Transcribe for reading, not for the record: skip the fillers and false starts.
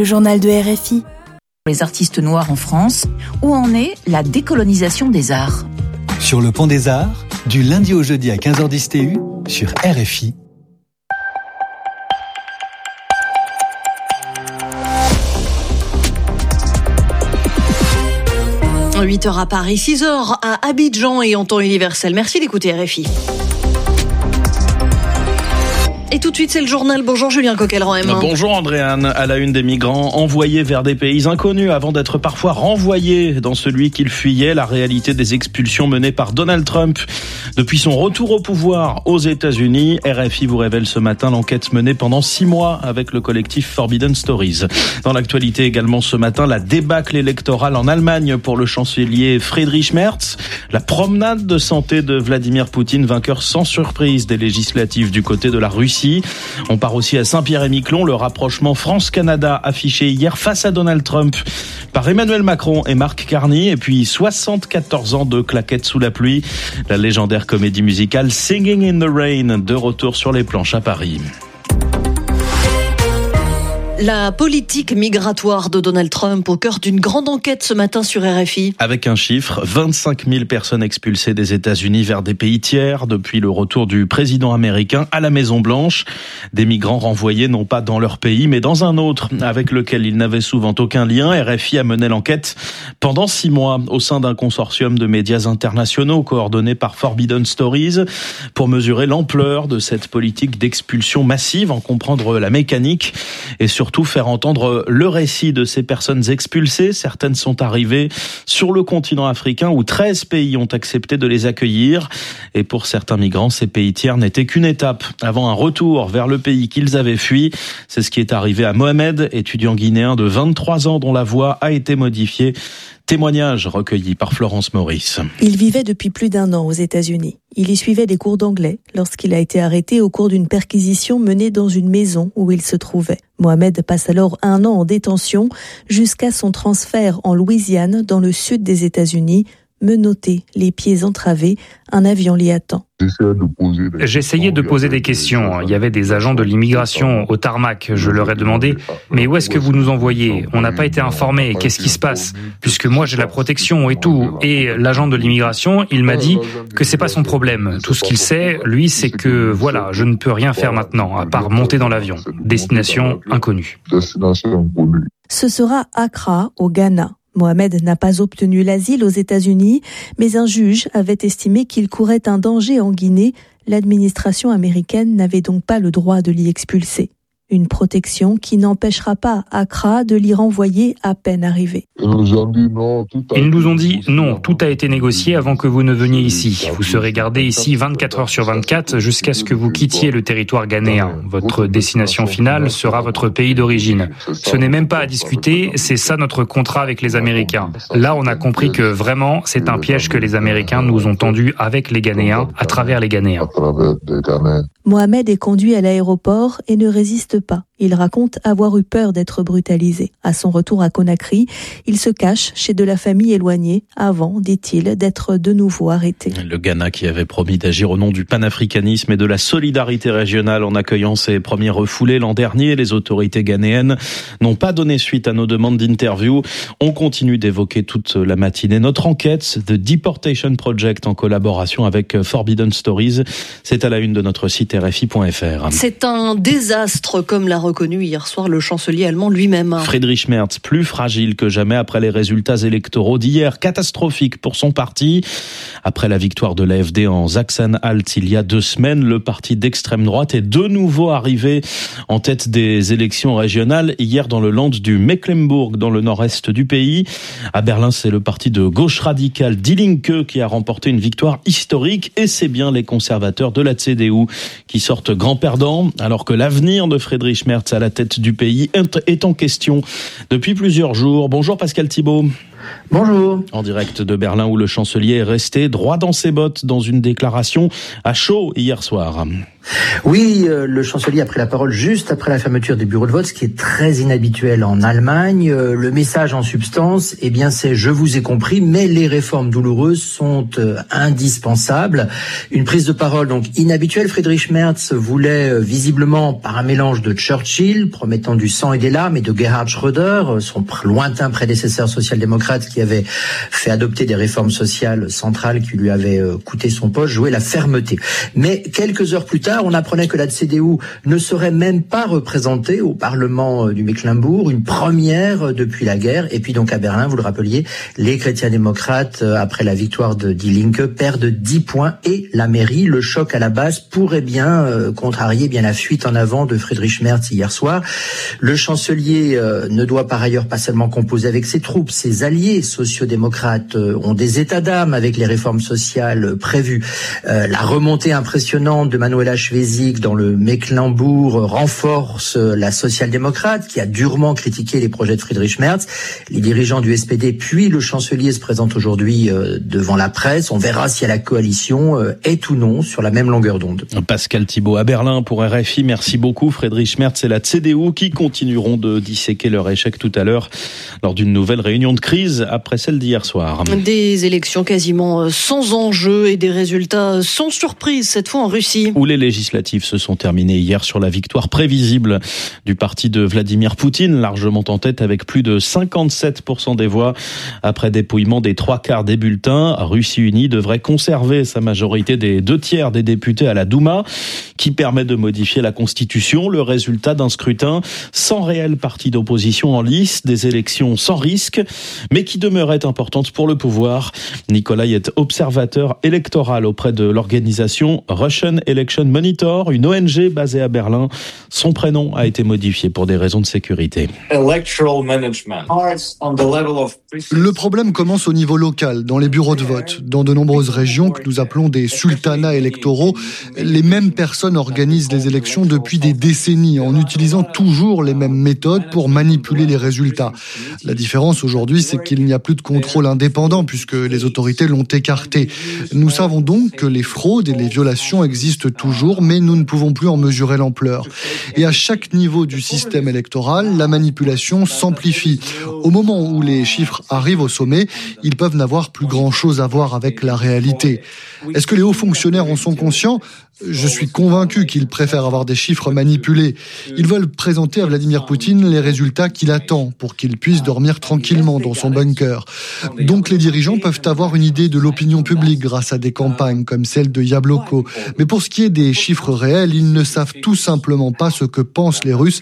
le journal de RFI. Les artistes noirs en France, où en est la décolonisation des arts? Sur le Pont des Arts, du lundi au jeudi à 15h10 TU, sur RFI. – 8h à Paris, 6h à Abidjan et en temps universel. Merci d'écouter RFI. Et tout de suite, c'est le journal. Bonjour Julien Coquelin. Bonjour Andréane. À la une, des migrants envoyés vers des pays inconnus avant d'être parfois renvoyés dans celui qu'ils fuyaient. La réalité des expulsions menées par Donald Trump depuis son retour au pouvoir aux États-Unis. RFI vous révèle ce matin l'enquête menée pendant 6 mois avec le collectif Forbidden Stories. Dans l'actualité également ce matin, la débâcle électorale en Allemagne pour le chancelier Friedrich Merz. La promenade de santé de Vladimir Poutine, vainqueur sans surprise des législatives du côté de la Russie. On part aussi à Saint-Pierre-et-Miquelon, le rapprochement France-Canada affiché hier face à Donald Trump par Emmanuel Macron et Marc Carney. Et puis 74 ans de claquettes sous la pluie. La légendaire comédie musicale Singing in the Rain, de retour sur les planches à Paris. La politique migratoire de Donald Trump au cœur d'une grande enquête ce matin sur RFI. Avec un chiffre, 25 000 personnes expulsées des États-Unis vers des pays tiers depuis le retour du président américain à la Maison-Blanche. Des migrants renvoyés non pas dans leur pays mais dans un autre avec lequel ils n'avaient souvent aucun lien. RFI a mené l'enquête pendant 6 mois au sein d'un consortium de médias internationaux coordonné par Forbidden Stories pour mesurer l'ampleur de cette politique d'expulsion massive, en comprendre la mécanique et surtout faire entendre le récit de ces personnes expulsées. Certaines sont arrivées sur le continent africain où 13 pays ont accepté de les accueillir. Et pour certains migrants, ces pays tiers n'étaient qu'une étape avant un retour vers le pays qu'ils avaient fui. C'est ce qui est arrivé à Mohamed, étudiant guinéen de 23 ans dont la voix a été modifiée. Témoignage recueilli par Florence Maurice. Il vivait depuis plus d'1 an aux États-Unis. Il y suivait des cours d'anglais lorsqu'il a été arrêté au cours d'une perquisition menée dans une maison où il se trouvait. Mohamed passe alors 1 an en détention jusqu'à son transfert en Louisiane, dans le sud des États-Unis. Menotté, les pieds entravés, un avion l'y attend. J'essayais de poser des questions. Il y avait des agents de l'immigration au tarmac. Je leur ai demandé « Mais où est-ce que vous nous envoyez ? On n'a pas été informés. Qu'est-ce qui se passe ? Puisque moi j'ai la protection et tout. » Et l'agent de l'immigration, il m'a dit que c'est pas son problème. Tout ce qu'il sait, lui, c'est que voilà, je ne peux rien faire maintenant, à part monter dans l'avion. Destination inconnue. Ce sera Accra, au Ghana. Mohamed n'a pas obtenu l'asile aux États-Unis, mais un juge avait estimé qu'il courait un danger en Guinée. L'administration américaine n'avait donc pas le droit de l'y expulser. Une protection qui n'empêchera pas Accra de l'y renvoyer à peine arrivé. Ils nous ont dit non, tout a été négocié avant que vous ne veniez ici. Vous serez gardé ici 24 heures sur 24 jusqu'à ce que vous quittiez le territoire ghanéen. Votre destination finale sera votre pays d'origine. Ce n'est même pas à discuter, c'est ça notre contrat avec les Américains. Là, on a compris que vraiment, c'est un piège que les Américains nous ont tendu avec les Ghanéens, à travers les Ghanéens. Mohamed est conduit à l'aéroport et ne résiste pas. Il raconte avoir eu peur d'être brutalisé. À son retour à Conakry, il se cache chez de la famille éloignée avant, dit-il, d'être de nouveau arrêté. Le Ghana qui avait promis d'agir au nom du panafricanisme et de la solidarité régionale en accueillant ses premiers refoulés l'an dernier. Les autorités ghanéennes n'ont pas donné suite à nos demandes d'interview. On continue d'évoquer toute la matinée notre enquête, The Deportation Project, en collaboration avec Forbidden Stories. C'est à la une de notre site RFI.fr. C'est un désastre, comme l'a reconnu hier soir le chancelier allemand lui-même. Friedrich Merz, plus fragile que jamais après les résultats électoraux d'hier, catastrophiques pour son parti. Après la victoire de l'AfD en Sachsen-Anhalt il y a 2 semaines, le parti d'extrême droite est de nouveau arrivé en tête des élections régionales hier dans le Land du Mecklembourg, dans le nord-est du pays. À Berlin, c'est le parti de gauche radicale Die Linke qui a remporté une victoire historique, et c'est bien les conservateurs de la CDU qui sortent grands perdants, alors que l'avenir de Friedrich Merz à la tête du pays est en question depuis plusieurs jours. Bonjour Pascal Thibault. Bonjour. En direct de Berlin où le chancelier est resté droit dans ses bottes dans une déclaration à chaud hier soir. Oui, le chancelier a pris la parole juste après la fermeture des bureaux de vote, ce qui est très inhabituel en Allemagne. Le message en substance, c'est « je vous ai compris, mais les réformes douloureuses sont indispensables ». Une prise de parole donc inhabituelle. Friedrich Merz voulait visiblement, par un mélange de Churchill, promettant du sang et des larmes, et de Gerhard Schröder, son lointain prédécesseur social-démocrate qui avait fait adopter des réformes sociales centrales qui lui avaient coûté son poste, jouer la fermeté. Mais quelques heures plus tard, on apprenait que la CDU ne serait même pas représentée au Parlement du Mecklembourg, une première depuis la guerre. Et puis donc à Berlin, vous le rappeliez, les chrétiens-démocrates, après la victoire de Die Linke, perdent 10 points et la mairie. Le choc à la base pourrait bien contrarier la fuite en avant de Friedrich Merz hier soir. Le chancelier ne doit par ailleurs pas seulement composer avec ses troupes, ses alliés sociaux-démocrates ont des états d'âme avec les réformes sociales prévues. La remontée impressionnante de Manuela Schwesig dans le Mecklembourg renforce la social-démocrate qui a durement critiqué les projets de Friedrich Merz. Les dirigeants du SPD puis le chancelier se présentent aujourd'hui devant la presse. On verra si la coalition est ou non sur la même longueur d'onde. Pascal Thibault à Berlin pour RFI. Merci beaucoup. Friedrich Merz et la CDU qui continueront de disséquer leur échec tout à l'heure lors d'une nouvelle réunion de crise après celle d'hier soir. Des élections quasiment sans enjeu et des résultats sans surprise cette fois en Russie. Où les législatives se sont terminées hier sur la victoire prévisible du parti de Vladimir Poutine, largement en tête avec plus de 57% des voix. Après dépouillement des 3/4 des bulletins, Russie Unie devrait conserver sa majorité des 2/3 des députés à la Douma, qui permet de modifier la Constitution. Le résultat d'un scrutin sans réel parti d'opposition en lice, des élections sans risque, mais qui demeuraient importantes pour le pouvoir. Nikolai est observateur électoral auprès de l'organisation Russian Election Monitor, une ONG basée à Berlin. Son prénom a été modifié pour des raisons de sécurité. Le problème commence au niveau local, dans les bureaux de vote. Dans de nombreuses régions que nous appelons des sultanats électoraux, les mêmes personnes organisent les élections depuis des décennies, en utilisant toujours les mêmes méthodes pour manipuler les résultats. La différence aujourd'hui, c'est qu'il n'y a plus de contrôle indépendant, puisque les autorités l'ont écarté. Nous savons donc que les fraudes et les violations existent toujours, mais nous ne pouvons plus en mesurer l'ampleur. Et à chaque niveau du système électoral, la manipulation s'amplifie. Au moment où les chiffres arrivent au sommet, ils peuvent n'avoir plus grand-chose à voir avec la réalité. Est-ce que les hauts fonctionnaires en sont conscients ? Je suis convaincu qu'ils préfèrent avoir des chiffres manipulés. Ils veulent présenter à Vladimir Poutine les résultats qu'il attend pour qu'il puisse dormir tranquillement dans son bunker. Donc les dirigeants peuvent avoir une idée de l'opinion publique grâce à des campagnes comme celle de Yabloko. Mais pour ce qui est des chiffres réels, ils ne savent tout simplement pas ce que pensent les Russes